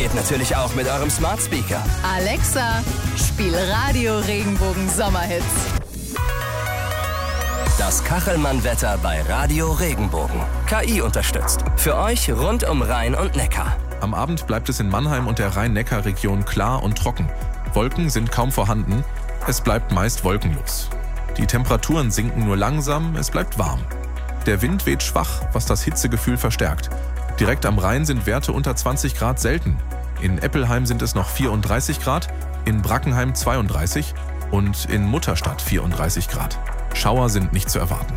geht natürlich auch mit eurem Smart Speaker. Alexa, spiel Radio Regenbogen Sommerhits. Das Kachelmann-Wetter bei Radio Regenbogen. KI unterstützt. Für euch rund um Rhein und Neckar. Am Abend bleibt es in Mannheim und der Rhein-Neckar-Region klar und trocken. Wolken sind kaum vorhanden. Es bleibt meist wolkenlos. Die Temperaturen sinken nur langsam, es bleibt warm. Der Wind weht schwach, was das Hitzegefühl verstärkt. Direkt am Rhein sind Werte unter 20 Grad selten. In Eppelheim sind es noch 34 Grad, in Brackenheim 32 und in Mutterstadt 34 Grad. Schauer sind nicht zu erwarten.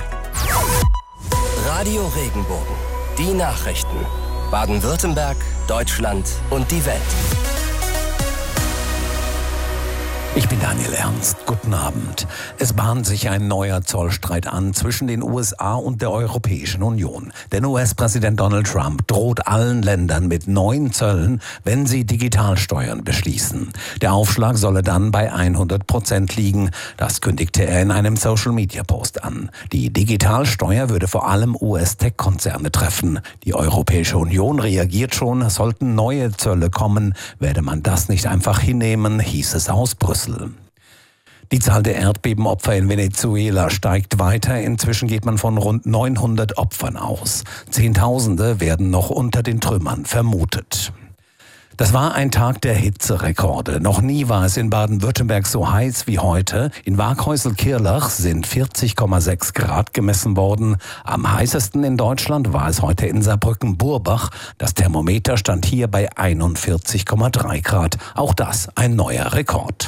Radio Regenbogen. Die Nachrichten. Baden-Württemberg, Deutschland und die Welt. Ich bin Daniel Ernst. Guten Abend. Es bahnt sich ein neuer Zollstreit an zwischen den USA und der Europäischen Union. Denn US-Präsident Donald Trump droht allen Ländern mit neuen Zöllen, wenn sie Digitalsteuern beschließen. Der Aufschlag solle dann bei 100% liegen. Das kündigte er in einem Social-Media-Post an. Die Digitalsteuer würde vor allem US-Tech-Konzerne treffen. Die Europäische Union reagiert schon, sollten neue Zölle kommen, werde man das nicht einfach hinnehmen, hieß es aus Brüssel. Die Zahl der Erdbebenopfer in Venezuela steigt weiter. Inzwischen geht man von rund 900 Opfern aus. Zehntausende werden noch unter den Trümmern vermutet. Das war ein Tag der Hitzerekorde. Noch nie war es in Baden-Württemberg so heiß wie heute. In Waghäusel-Kirlach sind 40,6 Grad gemessen worden. Am heißesten in Deutschland war es heute in Saarbrücken-Burbach. Das Thermometer stand hier bei 41,3 Grad. Auch das ein neuer Rekord.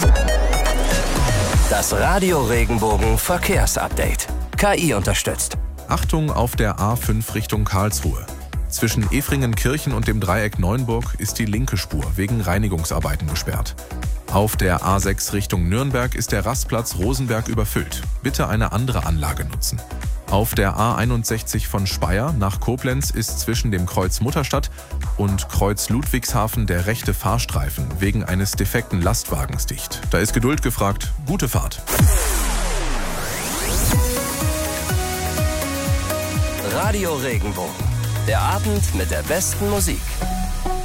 Das Radio Regenbogen Verkehrsupdate. KI unterstützt. Achtung auf der A5 Richtung Karlsruhe. Zwischen Efringenkirchen und dem Dreieck Neuenburg ist die linke Spur wegen Reinigungsarbeiten gesperrt. Auf der A6 Richtung Nürnberg ist der Rastplatz Rosenberg überfüllt. Bitte eine andere Anlage nutzen. Auf der A61 von Speyer nach Koblenz ist zwischen dem Kreuz Mutterstadt und Kreuz Ludwigshafen der rechte Fahrstreifen wegen eines defekten Lastwagens dicht. Da ist Geduld gefragt. Gute Fahrt. Radio Regenbogen. Der Abend mit der besten Musik.